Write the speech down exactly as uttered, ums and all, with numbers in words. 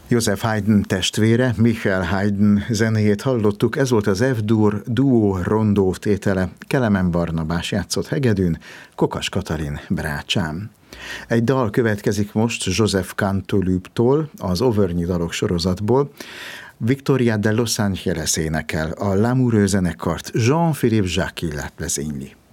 Joseph Haydn testvére, Michael Haydn zenéjét hallottuk, ez volt az F-dur duó rondó tétele, Kelemen Barnabás játszott hegedűn, Kokas Katalin brácsán. Egy dal következik most Joseph Cantoloupe-tól, az Auvergne dalok sorozatból. Victoria de Los Angeles énekel, a Lamoureux zenekart Jean-Philippe Jacqui vezényli.